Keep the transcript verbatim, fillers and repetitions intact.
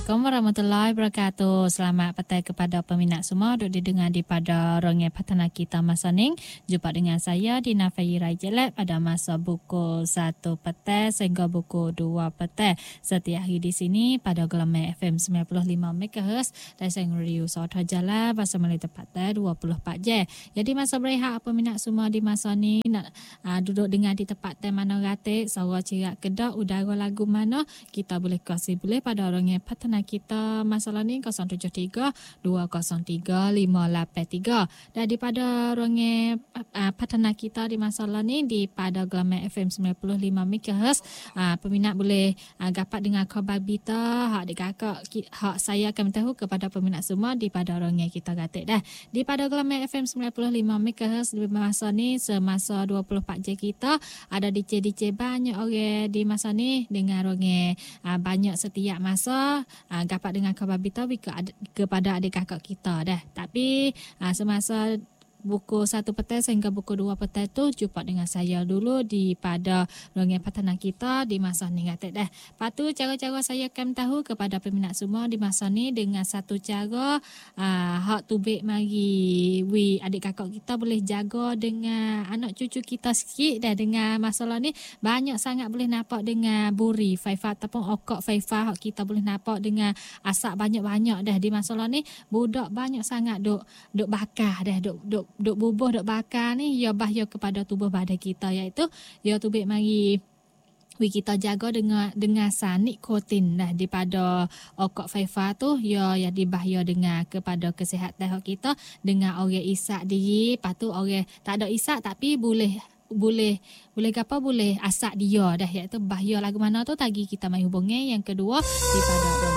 Assalamualaikum warahmatullahi wabarakatuh. Selamat petang kepada peminat semua duk didengar di pada Rongai Patana kita masa ni. Jumpa dengan saya di Nafai Rajalab pada masa buku satu petang sehingga buku dua petang. Setiap hari di sini pada gelombang F M sembilan puluh lima megahertz dan saya radio Sautra Jalan bahasa Melayu tepatnya dua puluh empat jam. Jadi masa berehat peminat semua di masa ni nak uh, duduk dengar di tempat mana ratik, suara cirak kedak, udara lagu mana, kita boleh kasih boleh pada Rongai Patana kita masalah ni kosong tujuh tiga dua kosong tiga lima lapan tiga. Dan di pada Rongai uh, Patana kita di masalah ni di pada gelombang F M sembilan puluh lima megahertz, uh, peminat boleh uh, dapat dengar khabar berita hak dikakak hak saya akan tahu kepada peminat semua di pada Rongai kita gatik dah. Di pada gelombang F M sembilan puluh lima megahertz di masa ni semasa dua puluh empat jam kita ada D J D J banyak orang di masa ni dengan Rongai uh, banyak setiap masa uh, dapat dengan khabar berita ke, kepada adik kakak kita dah. Tapi uh, semasa buku satu petang sehingga buku dua petang tu jumpa dengan saya dulu di pada Rongai Patana kita di masa ni kata dah. Lepas tu cara-cara saya akan tahu kepada peminat semua di masa ni dengan satu cara uh, hak tubik mari we adik kakak kita boleh jaga dengan anak cucu kita sikit dah. Dengan masalah ni banyak sangat boleh nampak dengan buri faifa ataupun okok faifa hak kita boleh nampak dengan asap banyak-banyak dah. Di masalah ni budak banyak sangat duk duk bakar dah, duk duk duk bubuh duk bakar ni ya bahaya kepada tubuh badan kita, iaitu ya tubik mari we kita jaga dengan dengan sanik kotin dah daripada okok faifa tu ya ya dibahaya dengan kepada kesihatan kita dengan orang isak diri. Lepas tu orang tak ada isak tapi boleh boleh boleh apa boleh asak dia dah, iaitu bahaya lagu mana tu tagi kita mai hubungi yang kedua daripada